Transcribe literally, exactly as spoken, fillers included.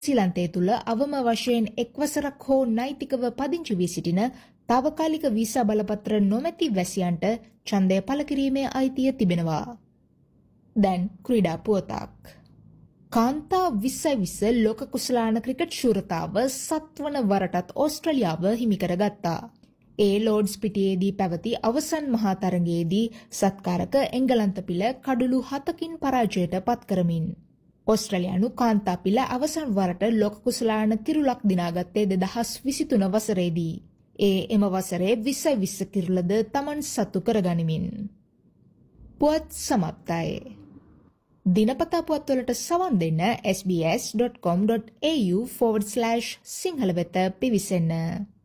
ශ්‍රීලන්තය තුළ අවම වශයෙන් එක් වසරක් හෝ නෛතිකව පදිංචි වී සිටින තාවකාලික වීසා බලපත්‍ර නොමැති වැසියන්ට ඡන්දය පළ කිරීමේ අයිතිය තිබෙනවා. දැන් ක්‍රීඩා පුවතක්. කාන්තා විස්සයි විස්ස ලෝක කුසලාන ක්‍රිකට් ශූරතාව සත්වන වරටත් ඕස්ට්‍රලියාව හිමි කරගත්තා. ඒ ලෝඩ්ස් පිටියේදී පැවති අවසන් මහා තරගයේදී සත්කාරක එංගලන්ත පිළ කඩුළු හතකින් පරාජයට පත් කරමින්. ඕස්ට්‍රලයානු කාන්තා පිළ අවසන් වරට ලෝක කුසලාන කිරුලක් දිනාගත්තේ දෙදහස් විසිතුන වසරේදී. ඒ එම වසරේ විස්සයි විස්ස කිරුලද තමන් සතු කරගනිමින්. පුවත් සමත්තයි. දිනපතා පුවත්වලට සවන් දෙන්න S B S dot කොම් dot A you forward slash Sinhala වෙත පිවිසෙන්න.